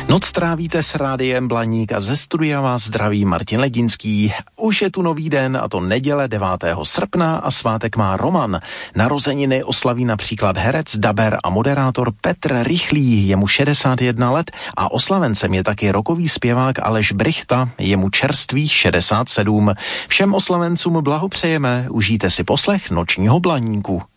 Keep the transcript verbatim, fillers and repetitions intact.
Noc trávíte s rádiem Blaník a ze studia vás zdraví Martin Ledinský. Už je tu nový den, a to neděle devátého srpna a svátek má Roman. Narozeniny oslaví například herec, daber a moderátor Petr Rychlý, jemu šedesát jedna let, a oslavencem je taky rockový zpěvák Aleš Brychta, jemu čerstvých šedesát sedm. Všem oslavencům blahopřejeme, užijte si poslech Nočního Blaníku.